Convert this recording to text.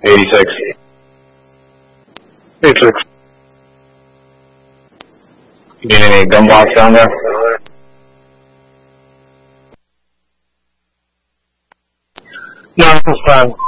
86. 86. You need any gun blocks down there? No, it's fine.